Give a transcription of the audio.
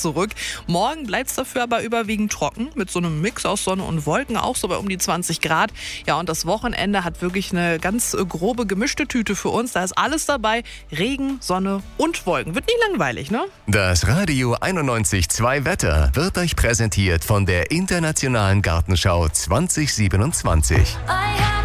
zurück. Morgen bleibt es dafür aber überwiegend trocken, mit so einem Mix aus Sonne und Wolken, auch so bei um die 20 Grad. Ja, und das Wochenende hat wirklich eine ganz grobe gemischte Tüte für uns. Da ist alles dabei, Regen, Sonne und Wolken. Wird nie langweilig, ne? Das Radio 91.2 Wetter wird euch präsentiert von der Internationalen Gartenschau 2027.